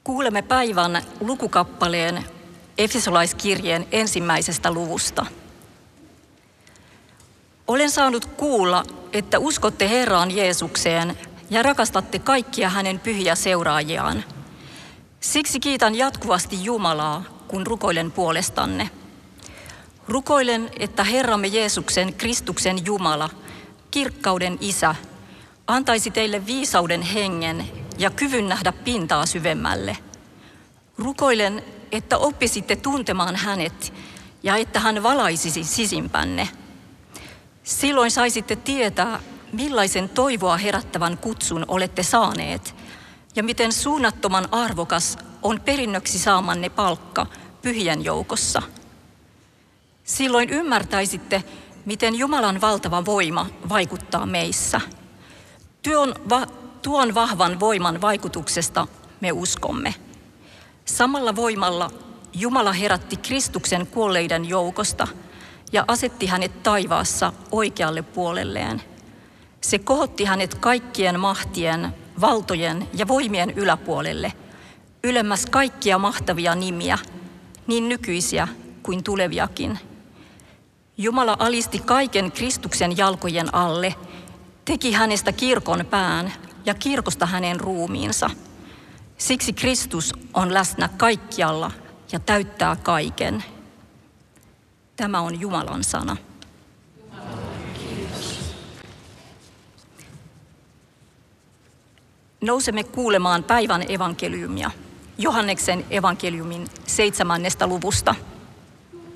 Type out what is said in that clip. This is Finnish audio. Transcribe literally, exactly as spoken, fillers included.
Kuulemme päivän lukukappaleen Efesolaiskirjeen ensimmäisestä luvusta. Olen saanut kuulla, että uskotte Herraan Jeesukseen ja rakastatte kaikkia hänen pyhiä seuraajiaan. Siksi kiitän jatkuvasti Jumalaa, kun rukoilen puolestanne. Rukoilen, että Herramme Jeesuksen Kristuksen Jumala, kirkkauden Isä, antaisi teille viisauden hengen ja kyvyn nähdä pintaa syvemmälle. Rukoilen, että oppisitte tuntemaan hänet ja että hän valaisisi sisimpänne. Silloin saisitte tietää, millaisen toivoa herättävän kutsun olette saaneet ja miten suunnattoman arvokas on perinnöksi saamanne palkka pyhien joukossa. Silloin ymmärtäisitte, miten Jumalan valtava voima vaikuttaa meissä. Tuon, va- tuon vahvan voiman vaikutuksesta me uskomme. Samalla voimalla Jumala herätti Kristuksen kuolleiden joukosta ja asetti hänet taivaassa oikealle puolelleen. Se kohotti hänet kaikkien mahtien, valtojen ja voimien yläpuolelle, ylemmäs kaikkia mahtavia nimiä, niin nykyisiä kuin tuleviakin. Jumala alisti kaiken Kristuksen jalkojen alle, teki hänestä kirkon pään ja kirkosta hänen ruumiinsa. Siksi Kristus on läsnä kaikkialla ja täyttää kaiken. Tämä on Jumalan sana. Nousemme kuulemaan päivän evankeliumia, Johanneksen evankeliumin seitsemännestä luvusta.